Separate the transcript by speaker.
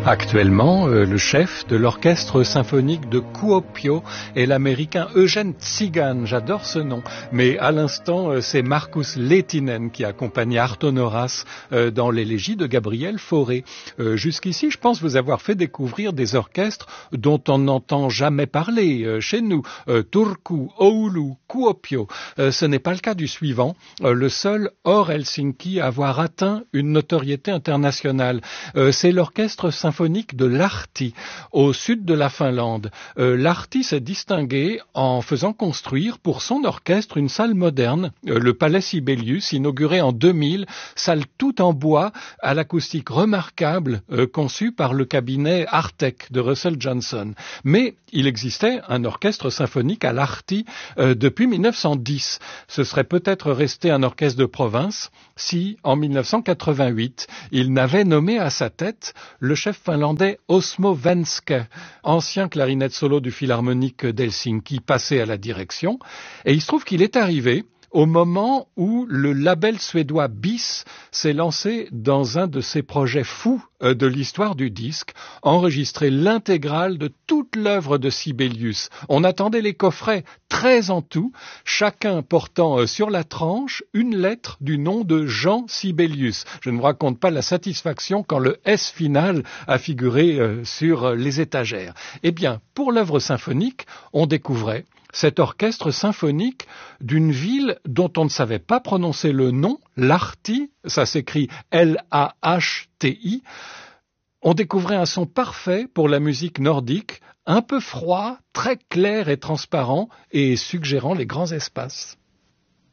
Speaker 1: Actuellement, le chef de l'orchestre symphonique de Kuopio est l'américain Eugene Tsigan. J'adore ce nom. Mais à l'instant, c'est Markus Lehtinen qui accompagne Arton Horas dans l'élégie de Gabriel Fauré. Jusqu'ici, je pense vous avoir fait découvrir des orchestres dont on n'entend jamais parler chez nous. Turku, Oulu, Kuopio. Ce n'est pas le cas du suivant, le seul hors Helsinki à avoir atteint une notoriété internationale. C'est l'orchestre symphonique de Lahti, au sud de la Finlande. Lahti s'est distingué en faisant construire pour son orchestre une salle moderne, le Palais Sibelius, inauguré en 2000, salle toute en bois, à l'acoustique remarquable, conçue par le cabinet Artek de Russell Johnson. Mais il existait un orchestre symphonique à Lahti depuis 1910. Ce serait peut-être resté un orchestre de province si, en 1988, il n'avait nommé à sa tête le chef finlandais Osmo Venske, ancien clarinette solo du Philharmonique d'Helsinki, passé à la direction. Et il se trouve qu'il est arrivé au moment où le label suédois BIS s'est lancé dans un de ses projets fous de l'histoire du disque, enregistrer l'intégrale de toute l'œuvre de Sibelius. On attendait les coffrets, 13 en tout, chacun portant sur la tranche une lettre du nom de Jean Sibelius. Je ne vous raconte pas la satisfaction quand le S final a figuré sur les étagères. Eh bien, pour l'œuvre symphonique, on découvrait cet orchestre symphonique d'une ville dont on ne savait pas prononcer le nom, Lahti, ça s'écrit L-A-H-T-I. On découvrait un son parfait pour la musique nordique, un peu froid, très clair et transparent et suggérant les grands espaces.